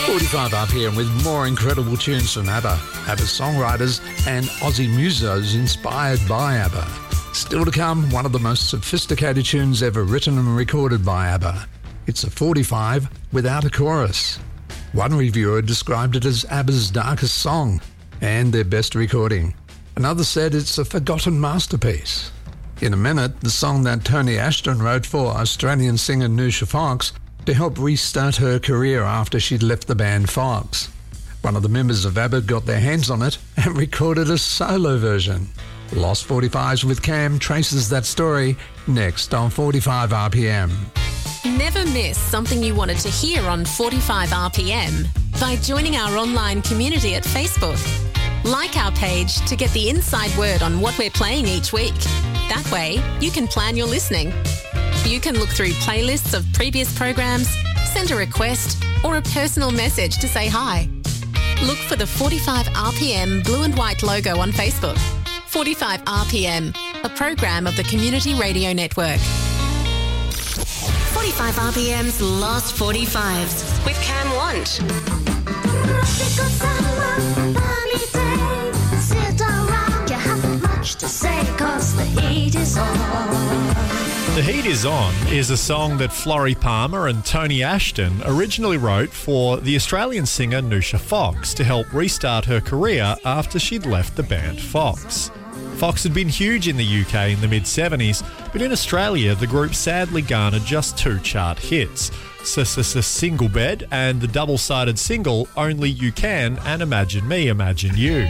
45 RPM with more incredible tunes from ABBA, ABBA's songwriters and Aussie musos inspired by ABBA. Still to come, one of the most sophisticated tunes ever written and recorded by ABBA. It's a 45 without a chorus. One reviewer described it as ABBA's darkest song and their best recording. Another said it's a forgotten masterpiece. In a minute, the song that Tony Ashton wrote for Australian singer Nusha Fox to help restart her career after she'd left the band Fox. One of the members of ABBA got their hands on it and recorded a solo version. Lost 45s with Cam traces that story next on 45 RPM. Never miss something you wanted to hear on 45 RPM by joining our online community at Facebook. Like our page to get the inside word on what we're playing each week. That way, you can plan your listening. You can look through playlists of previous programs, send a request or a personal message to say hi. Look for the 45 RPM blue and white logo on Facebook. 45 RPM, a program of the Community Radio Network. 45 RPM's Lost 45s with Cam Want. To say, 'cause the heat is on. The Heat Is On is a song that Florrie Palmer and Tony Ashton originally wrote for the Australian singer Nusha Fox to help restart her career after she'd left the band Fox. Fox had been huge in the UK in the mid-70s, but in Australia the group sadly garnered just 2 chart hits. Single Bed and the double-sided single Only You Can and Imagine Me, Imagine You.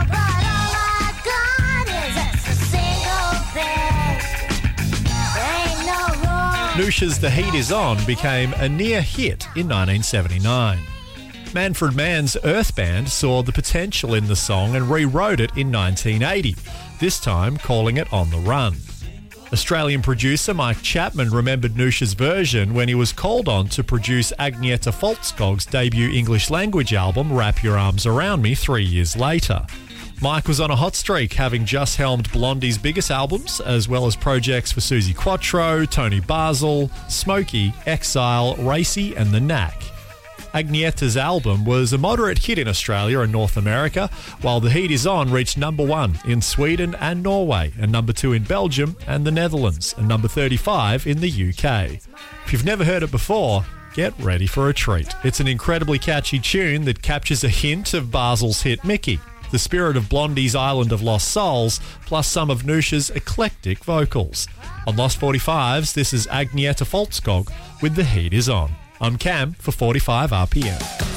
Nusha's The Heat Is On became a near hit in 1979. Manfred Mann's Earth Band saw the potential in the song and rewrote it in 1980, this time calling it On the Run. Australian producer Mike Chapman remembered Nusha's version when he was called on to produce Agnieszka Foltskog's debut English language album Wrap Your Arms Around Me 3 years later. Mike was on a hot streak, having just helmed Blondie's biggest albums, as well as projects for Suzi Quatro, Tony Basil, Smokey, Exile, Racy and The Knack. Agnieszka's album was a moderate hit in Australia and North America, while The Heat Is On reached number 1 in Sweden and Norway, and number 2 in Belgium and the Netherlands, and number 35 in the UK. If you've never heard it before, get ready for a treat. It's an incredibly catchy tune that captures a hint of Basil's hit Mickey, the spirit of Blondie's Island of Lost Souls, plus some of Nusha's eclectic vocals. On Lost 45s, this is Agnieszka Foltskog with The Heat Is On. I'm Cam for 45 RPM.